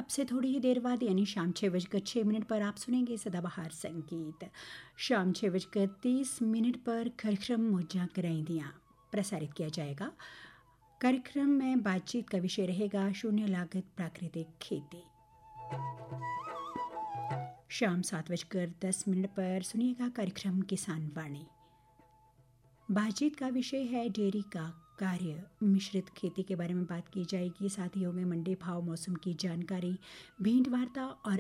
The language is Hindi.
अब से थोड़ी ही देर बाद यानी शाम 6:06 पर आप सुनेंगे सदाबहार संगीत। शाम 6:30 पर कार्यक्रम मौजा कराइंदियाँ प्रसारित किया जाएगा। कार्यक्रम में बातचीत का विषय रहेगा शून्य लागत प्राकृतिक खेती। शाम 7:10 पर सुनिएगा कार्यक्रम किसान वाणी। बातचीत का विषय है डेयरी का कार्य, मिश्रित खेती के बारे में बात की जाएगी। साथ ही होंगे मंडी भाव, मौसम की जानकारी, भेंट वार्ता और